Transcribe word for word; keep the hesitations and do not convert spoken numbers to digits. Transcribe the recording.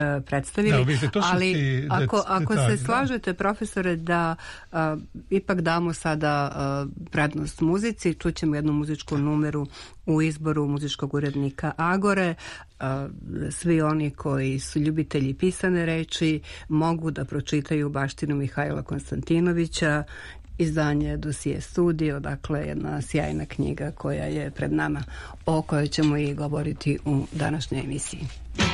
predstavili, da, ali ako, ako se slažete, profesore, da a, ipak damo sada a, prednost muzici, čućemo jednu muzičku numeru u izboru muzičkog urednika Agore. A, svi oni koji su ljubitelji pisane reči mogu da pročitaju Baštinu Mihajla Konstantinovića, izdanje Dosije studio, dakle jedna sjajna knjiga koja je pred nama, o kojoj ćemo i govoriti u današnjoj emisiji.